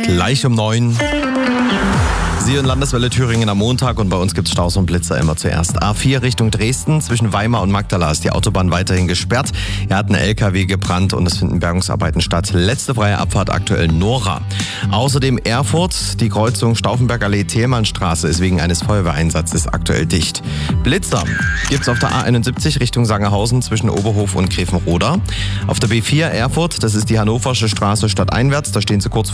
Gleich um 9. Sie und Landeswelle Thüringen am Montag und bei uns gibt es Staus und Blitzer immer zuerst. A4 Richtung Dresden, zwischen Weimar und Magdala ist die Autobahn weiterhin gesperrt. Hier hat ein LKW gebrannt und es finden Bergungsarbeiten statt. Letzte freie Abfahrt aktuell Nora. Außerdem Erfurt, die Kreuzung Stauffenberg-Allee-Thälmannstraße ist wegen eines Feuerwehreinsatzes aktuell dicht. Blitzer gibt es auf der A71 Richtung Sangerhausen zwischen Oberhof und Grevenroda. Auf der B4 Erfurt, das ist die Hannoversche Straße stadteinwärts, da stehen sie kurz